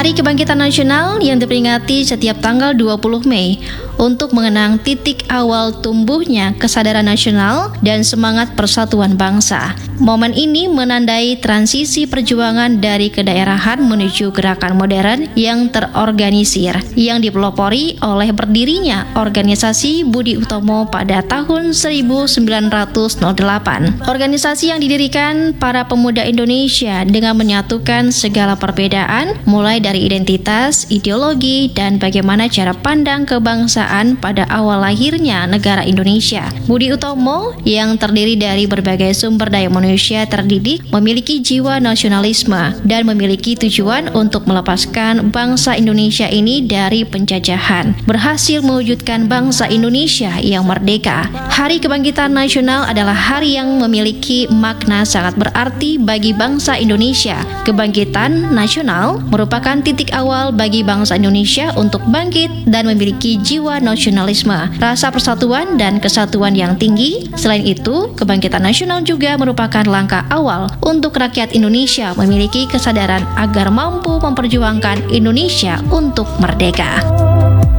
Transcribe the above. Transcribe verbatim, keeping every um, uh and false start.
Hari Kebangkitan Nasional yang diperingati setiap tanggal dua puluh Mei untuk mengenang titik awal tumbuhnya kesadaran nasional dan semangat persatuan bangsa. Momen ini menandai transisi perjuangan dari kedaerahan menuju gerakan modern yang terorganisir, yang dipelopori oleh berdirinya organisasi Budi Utomo pada tahun seribu sembilan ratus delapan. Organisasi yang didirikan para pemuda Indonesia dengan menyatukan segala perbedaan, mulai dari identitas, ideologi, dan bagaimana cara pandang kebangsaan pada awal lahirnya negara Indonesia. Budi Utomo yang terdiri dari berbagai sumber daya manusia terdidik memiliki jiwa nasionalisme dan memiliki tujuan untuk melepaskan bangsa Indonesia ini dari penjajahan, berhasil mewujudkan bangsa Indonesia yang merdeka. Hari Kebangkitan Nasional adalah hari yang memiliki makna sangat berarti bagi bangsa Indonesia. Kebangkitan nasional merupakan titik awal bagi bangsa Indonesia untuk bangkit dan memiliki jiwa nasionalisme, rasa persatuan dan kesatuan yang tinggi. Selain itu, kebangkitan nasional juga merupakan langkah awal untuk rakyat Indonesia memiliki kesadaran agar mampu memperjuangkan Indonesia untuk merdeka.